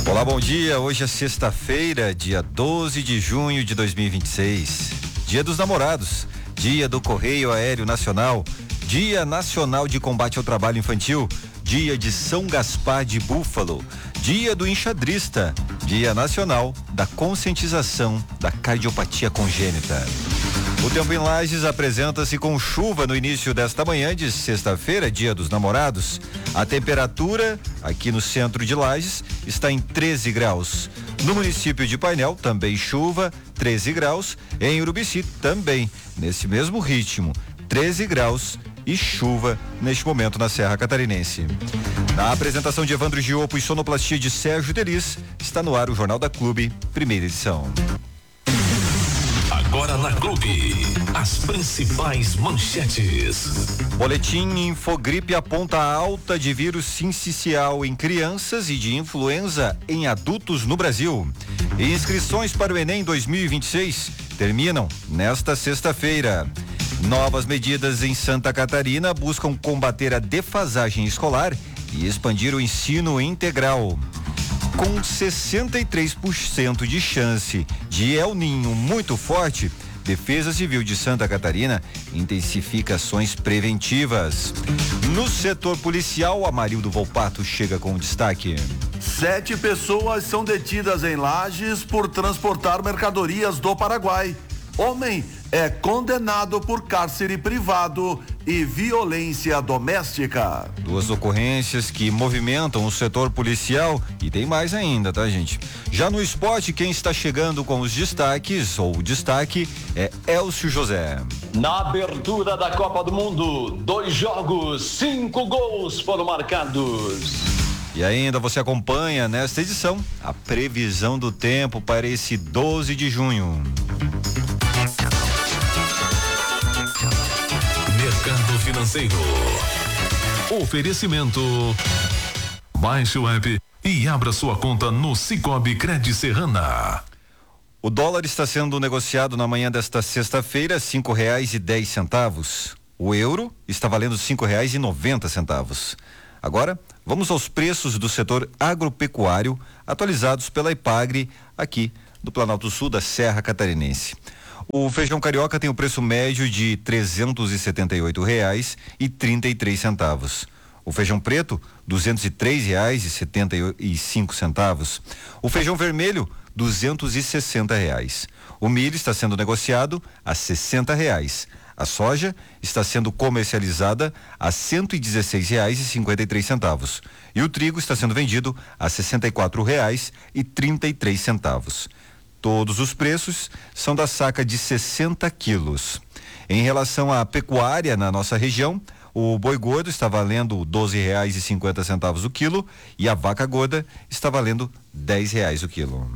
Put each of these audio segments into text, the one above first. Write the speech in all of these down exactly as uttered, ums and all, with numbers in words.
Olá, bom dia. Hoje é sexta-feira, dia doze de junho de dois mil e vinte e seis. Dia dos Namorados, dia do Correio Aéreo Nacional, dia nacional de combate ao trabalho infantil, dia de São Gaspar de Búfalo, dia do enxadrista, dia nacional da conscientização da cardiopatia congênita. O tempo em Lages apresenta-se com chuva no início desta manhã de sexta-feira, dia dos Namorados. A temperatura aqui no centro de Lages está em treze graus. No município de Painel, também chuva, treze graus. Em Urubici, também, nesse mesmo ritmo, treze graus e chuva neste momento na Serra Catarinense. Na apresentação de Evandro Giopo e sonoplastia de Sérgio Delis, está no ar o Jornal da Clube, primeira edição. Agora na Clube, as principais manchetes. Boletim Infogripe aponta alta de vírus sincicial em crianças e de influenza em adultos no Brasil. Inscrições para o Enem dois mil e vinte e seis terminam nesta sexta-feira. Novas medidas em Santa Catarina buscam combater a defasagem escolar e expandir o ensino integral. Com sessenta e três por cento de chance de El Ninho muito forte, Defesa Civil de Santa Catarina intensifica ações preventivas. No setor policial, Amarildo Volpato chega com destaque. Sete pessoas são detidas em Lages por transportar mercadorias do Paraguai. Homem é condenado por cárcere privado e violência doméstica. Duas ocorrências que movimentam o setor policial e tem mais ainda, tá, gente? Já no esporte, quem está chegando com os destaques, ou o destaque, é Elcio José. Na abertura da Copa do Mundo, dois jogos, cinco gols foram marcados. E ainda você acompanha nesta edição a previsão do tempo para esse doze de junho. Mercado Financeiro. Oferecimento. Baixe o app e abra sua conta no Cicobi Cred Serrana. O dólar está sendo negociado na manhã desta sexta-feira, cinco reais e dez centavos. O euro está valendo cinco reais e noventa centavos. Agora, vamos aos preços do setor agropecuário atualizados pela Ipagre aqui do Planalto Sul da Serra Catarinense. O feijão carioca tem o preço médio de trezentos e setenta e oito reais e trinta e três centavos. O feijão preto, duzentos e três reais e setenta e cinco centavos. O feijão vermelho, duzentos e sessenta reais. O milho está sendo negociado a sessenta reais. A soja está sendo comercializada a cento e dezesseis reais e cinquenta e três centavos. E o trigo está sendo vendido a sessenta e quatro reais e trinta e três centavos. Todos os preços são da saca de sessenta quilos. Em relação à pecuária na nossa região, o boi gordo está valendo doze reais e cinquenta centavos o quilo e a vaca gorda está valendo dez reais o quilo.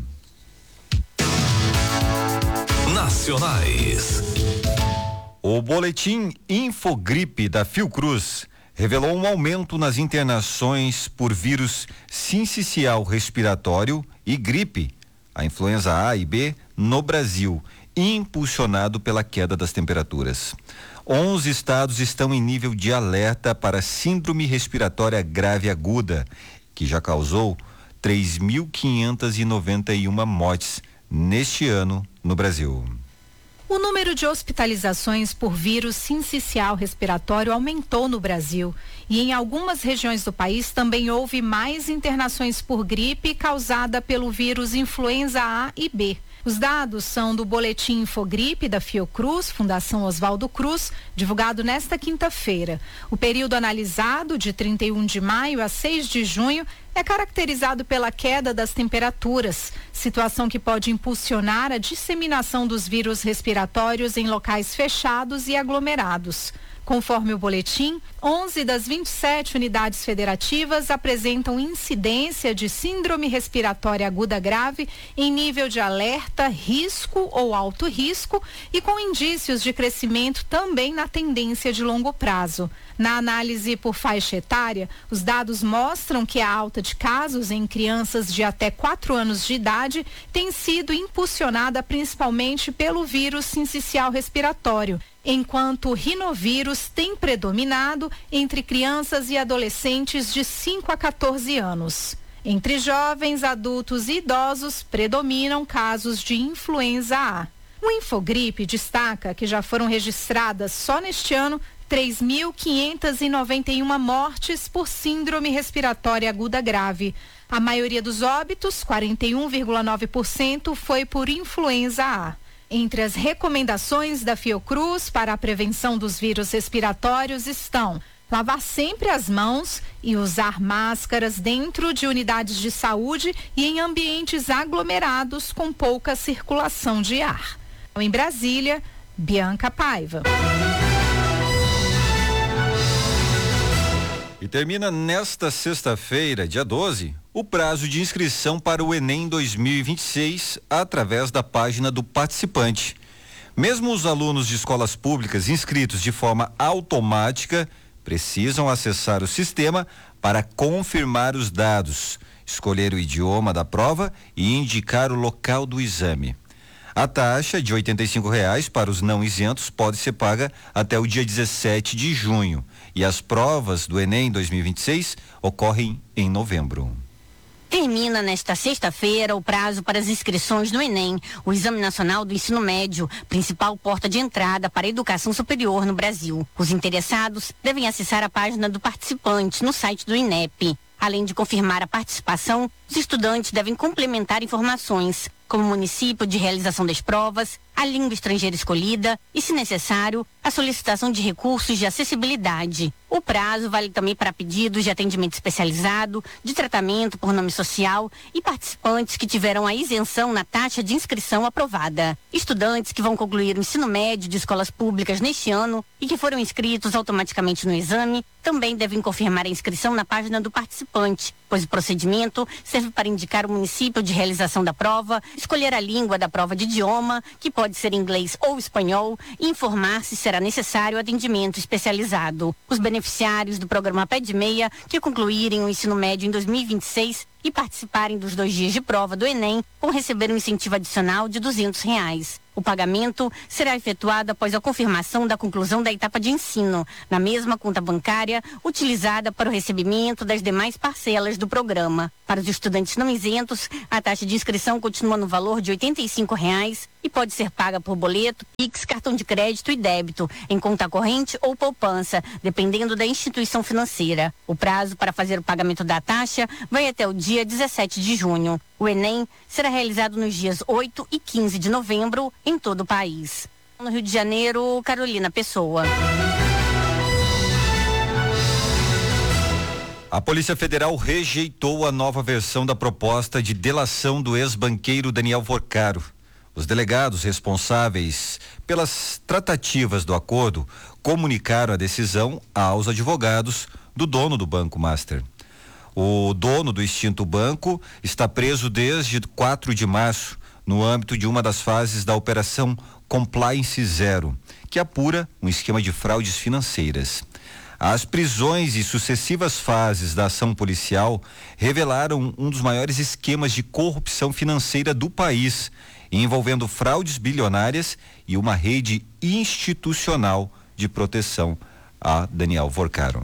Nacionais. O boletim Infogripe da Fiocruz revelou um aumento nas internações por vírus sincicial respiratório e gripe, a influenza A e B, no Brasil, impulsionado pela queda das temperaturas. onze estados estão em nível de alerta para síndrome respiratória grave aguda, que já causou três mil quinhentas e noventa e uma mortes neste ano no Brasil. O número de hospitalizações por vírus sincicial respiratório aumentou no Brasil e em algumas regiões do país também houve mais internações por gripe causada pelo vírus influenza A e B. Os dados são do boletim Infogripe da Fiocruz, Fundação Oswaldo Cruz, divulgado nesta quinta-feira. O período analisado, de trinta e um de maio a seis de junho, é caracterizado pela queda das temperaturas, situação que pode impulsionar a disseminação dos vírus respiratórios em locais fechados e aglomerados. Conforme o boletim, onze das vinte e sete unidades federativas apresentam incidência de síndrome respiratória aguda grave em nível de alerta, risco ou alto risco e com indícios de crescimento também na tendência de longo prazo. Na análise por faixa etária, os dados mostram que a alta de casos em crianças de até quatro anos de idade tem sido impulsionada principalmente pelo vírus sincicial respiratório, enquanto o rinovírus tem predominado entre crianças e adolescentes de cinco a quatorze anos. Entre jovens, adultos e idosos, predominam casos de influenza A. O Infogripe destaca que já foram registradas só neste ano três mil quinhentas e noventa e uma mortes por síndrome respiratória aguda grave. A maioria dos óbitos, quarenta e um vírgula nove por cento, foi por influenza A. Entre as recomendações da Fiocruz para a prevenção dos vírus respiratórios estão lavar sempre as mãos e usar máscaras dentro de unidades de saúde e em ambientes aglomerados com pouca circulação de ar. Em Brasília, Bianca Paiva. E termina nesta sexta-feira, dia doze, o prazo de inscrição para o Enem dois mil e vinte e seis através da página do participante. Mesmo os alunos de escolas públicas inscritos de forma automática precisam acessar o sistema para confirmar os dados, escolher o idioma da prova e indicar o local do exame. A taxa de oitenta e cinco reais para os não isentos pode ser paga até o dia dezessete de junho e as provas do Enem dois mil e vinte e seis ocorrem em novembro. Termina nesta sexta-feira o prazo para as inscrições no Enem, o Exame Nacional do Ensino Médio, principal porta de entrada para a educação superior no Brasil. Os interessados devem acessar a página do participante no site do INEP. Além de confirmar a participação, os estudantes devem complementar informações, como o município de realização das provas, a língua estrangeira escolhida e, se necessário, a solicitação de recursos de acessibilidade. O prazo vale também para pedidos de atendimento especializado, de tratamento por nome social e participantes que tiveram a isenção na taxa de inscrição aprovada. Estudantes que vão concluir o ensino médio de escolas públicas neste ano e que foram inscritos automaticamente no exame também devem confirmar a inscrição na página do participante, pois o procedimento serve para indicar o município de realização da prova, escolher a língua da prova de idioma, que pode ser inglês ou espanhol, e informar se será necessário atendimento especializado. Os beneficiários do programa Pé de Meia que concluírem o ensino médio em dois mil e vinte e seis e participarem dos dois dias de prova do Enem vão receber um incentivo adicional de duzentos reais. O pagamento será efetuado após a confirmação da conclusão da etapa de ensino, na mesma conta bancária utilizada para o recebimento das demais parcelas do programa. Para os estudantes não isentos, a taxa de inscrição continua no valor de oitenta e cinco reais e pode ser paga por boleto, Pix, cartão de crédito e débito, em conta corrente ou poupança, dependendo da instituição financeira. O prazo para fazer o pagamento da taxa vai até o dia dezessete de junho. O Enem será realizado nos dias oito e quinze de novembro em todo o país. No Rio de Janeiro, Carolina Pessoa. A Polícia Federal rejeitou a nova versão da proposta de delação do ex-banqueiro Daniel Vorcaro. Os delegados responsáveis pelas tratativas do acordo comunicaram a decisão aos advogados do dono do Banco Master. O dono do extinto banco está preso desde quatro de março, no âmbito de uma das fases da Operação Compliance Zero, que apura um esquema de fraudes financeiras. As prisões e sucessivas fases da ação policial revelaram um dos maiores esquemas de corrupção financeira do país, envolvendo fraudes bilionárias e uma rede institucional de proteção a Daniel Vorcaro.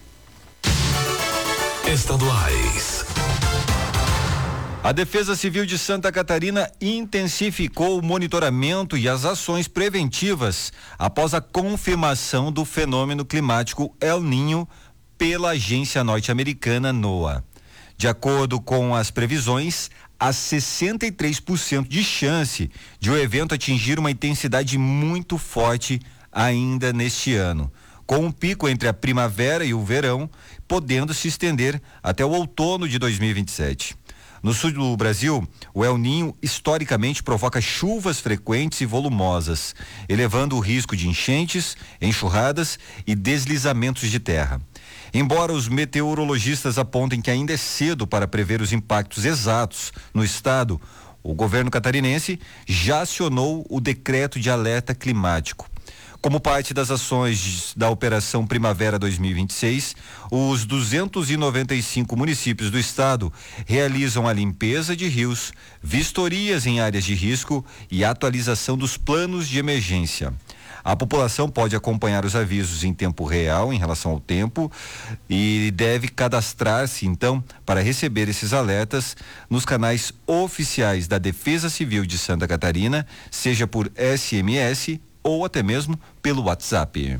Estaduais. A Defesa Civil de Santa Catarina intensificou o monitoramento e as ações preventivas após a confirmação do fenômeno climático El Niño pela agência norte-americana NOAA. De acordo com as previsões, há sessenta e três por cento de chance de o evento atingir uma intensidade muito forte ainda neste ano, com um pico entre a primavera e o verão, podendo se estender até o outono de dois mil e vinte e sete. No sul do Brasil, o El Niño historicamente provoca chuvas frequentes e volumosas, elevando o risco de enchentes, enxurradas e deslizamentos de terra. Embora os meteorologistas apontem que ainda é cedo para prever os impactos exatos no estado, o governo catarinense já acionou o decreto de alerta climático. Como parte das ações da Operação Primavera dois mil e vinte e seis, os duzentos e noventa e cinco municípios do estado realizam a limpeza de rios, vistorias em áreas de risco e atualização dos planos de emergência. A população pode acompanhar os avisos em tempo real em relação ao tempo e deve cadastrar-se, então, para receber esses alertas nos canais oficiais da Defesa Civil de Santa Catarina, seja por S M S ou até mesmo pelo WhatsApp.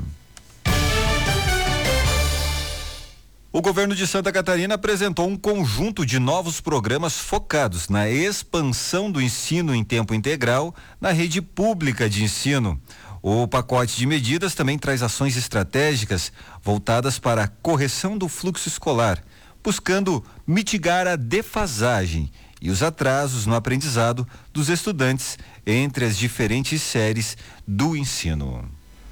O governo de Santa Catarina apresentou um conjunto de novos programas focados na expansão do ensino em tempo integral na rede pública de ensino. O pacote de medidas também traz ações estratégicas voltadas para a correção do fluxo escolar, buscando mitigar a defasagem e os atrasos no aprendizado dos estudantes entre as diferentes séries do ensino.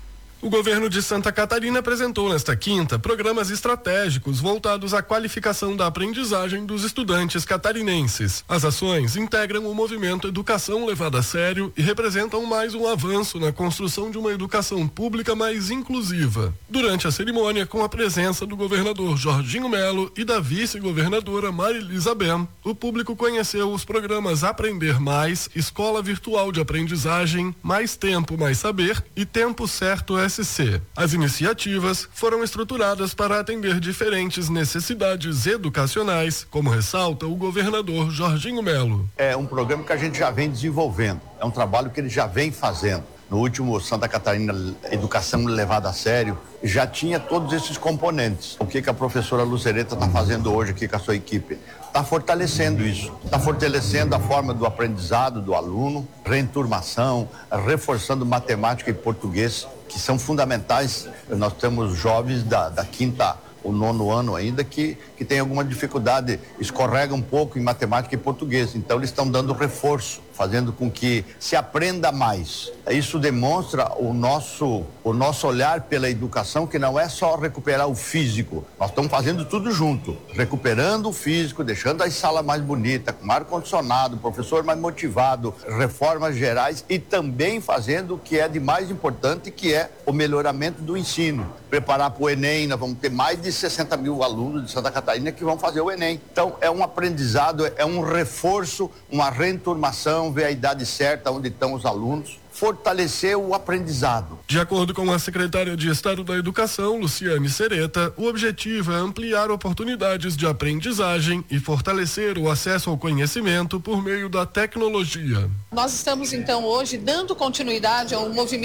O governo de Santa Catarina apresentou nesta quinta programas estratégicos voltados à qualificação da aprendizagem dos estudantes catarinenses. As ações integram o movimento Educação Levada a Sério e representam mais um avanço na construção de uma educação pública mais inclusiva. Durante a cerimônia, com a presença do governador Jorginho Melo e da vice-governadora Marilisa Ben, o público conheceu os programas Aprender Mais, Escola Virtual de Aprendizagem, Mais Tempo, Mais Saber e Tempo Certo S C. As iniciativas foram estruturadas para atender diferentes necessidades educacionais, como ressalta o governador Jorginho Melo. É um programa que a gente já vem desenvolvendo, é um trabalho que ele já vem fazendo. No último Santa Catarina Educação Levada a Sério, já tinha todos esses componentes. O que, que a professora Luzereta está fazendo hoje aqui com a sua equipe? Está fortalecendo isso, está fortalecendo a forma do aprendizado do aluno, reenturmação, reforçando matemática e português, que são fundamentais. Nós temos jovens da, da quinta o nono ano ainda que, que tem alguma dificuldade, escorrega um pouco em matemática e português, então eles estão dando reforço, fazendo com que se aprenda mais. Isso demonstra o nosso, o nosso olhar pela educação, que não é só recuperar o físico, nós estamos fazendo tudo junto, recuperando o físico, deixando as salas mais bonitas, com ar-condicionado, professor mais motivado, reformas gerais e também fazendo o que é de mais importante, que é o melhoramento do ensino. Preparar para o Enem, nós vamos ter mais de sessenta mil alunos de Santa Catarina que vão fazer o Enem. Então é um aprendizado, é um reforço, uma reenturmação, ver a idade certa onde estão os alunos, fortalecer o aprendizado. De acordo com a secretária de Estado da Educação, Luciane Sereta, o objetivo é ampliar oportunidades de aprendizagem e fortalecer o acesso ao conhecimento por meio da tecnologia. Nós estamos então hoje dando continuidade a um movimento